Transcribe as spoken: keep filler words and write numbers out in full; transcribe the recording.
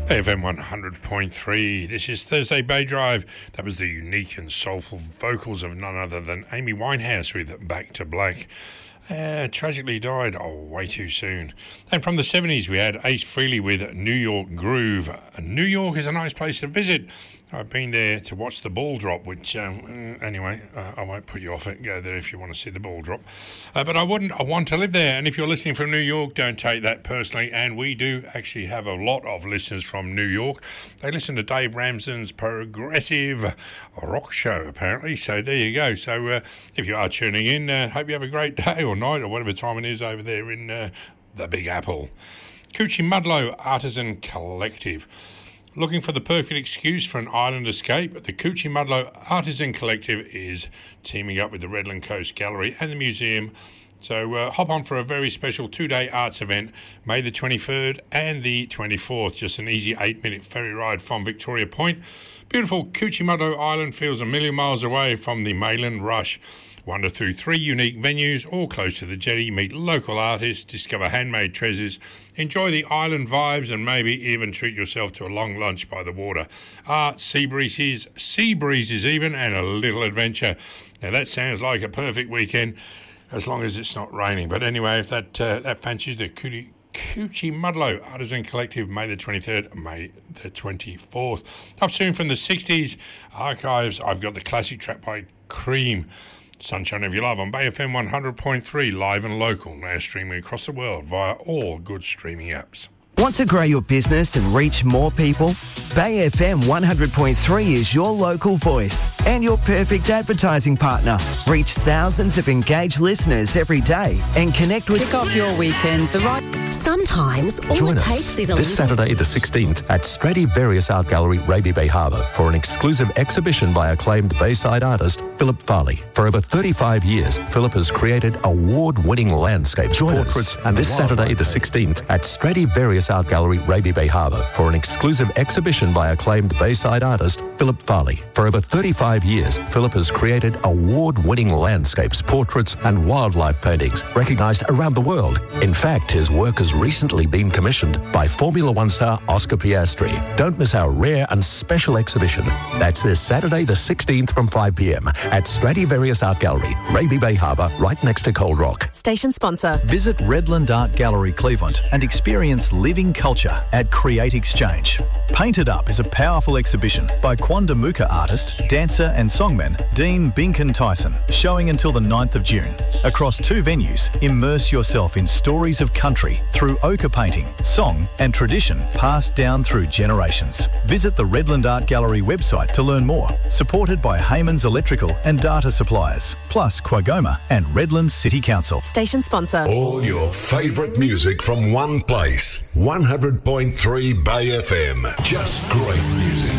A F M one hundred point three. This is Thursday Bay Drive. That was the unique and soulful vocals of none other than Amy Winehouse with Back to Black. Uh, tragically died oh, way too soon. And from the seventies we had Ace Frehley with New York Groove. Uh, New York is a nice place to visit. I've been there to watch the ball drop, which, um, anyway, uh, I won't put you off it. Go there if you want to see the ball drop. Uh, but I wouldn't. I want to live there. And if you're listening from New York, don't take that personally. And we do actually have a lot of listeners from New York. They listen to Dave Ramsden's progressive rock show, apparently. So there you go. So uh, if you are tuning in, uh, hope you have a great day or night or whatever time it is over there in uh, the Big Apple. Coochie-Mudlow Artisan Collective. Looking for the perfect excuse for an island escape? The Coochie-Mudlow Artisan Collective is teaming up with the Redland Coast Gallery and the museum. So uh, hop on for a very special two-day arts event, May the twenty-third and the twenty-fourth. Just an easy eight-minute ferry ride from Victoria Point. Beautiful Coochie-Mudlow Island feels a million miles away from the mainland rush. Wander through three unique venues, all close to the jetty, meet local artists, discover handmade treasures, enjoy the island vibes and maybe even treat yourself to a long lunch by the water. Art, sea breezes, sea breezes even, and a little adventure. Now that sounds like a perfect weekend, as long as it's not raining. But anyway, if that uh, that fancies the Coochie Coochie-Mudlow Artisan Collective, May the twenty-third, May the twenty-fourth. Up soon from the sixties archives, I've got the classic track by Cream, Sunshine of Your Love, on Bay F M one hundred point three, live and local, now streaming across the world via all good streaming apps. Want to grow your business and reach more people? Bay F M one hundred point three is your local voice and your perfect advertising partner. Reach thousands of engaged listeners every day and connect with... Kick off your weekend the right... Sometimes all Join it us takes is a this little... Saturday the sixteenth at Stradivarius Art Gallery, Raby Bay Harbour for an exclusive exhibition by acclaimed Bayside artist Philip Farley. For over thirty-five years, Philip has created award-winning landscape Join portraits us and this Saturday the sixteenth at Stradivarius Art Gallery, Raby Bay Harbour for an exclusive exhibition by acclaimed Bayside artist Philip Farley. For over thirty-five years, Philip has created award-winning landscapes, portraits and wildlife paintings recognised around the world. In fact, his work has recently been commissioned by Formula One star Oscar Piastri. Don't miss our rare and special exhibition. That's this Saturday the sixteenth from five p m at Stradivarius Art Gallery, Raby Bay Harbour, right next to Cold Rock. Station sponsor. Visit Redland Art Gallery, Cleveland and experience living culture at Create Exchange. Painted Up is a powerful exhibition by Quandamuka artist, dancer and songman Dean Binkin Tyson, showing until the ninth of June. Across two venues, immerse yourself in stories of country through ochre painting, song and tradition passed down through generations. Visit the Redland Art Gallery website to learn more. Supported by Heyman's Electrical and Data Suppliers, plus Quagoma and Redland City Council. Station sponsor. All your favourite music from one place. one hundred point three Bay F M. Just great music.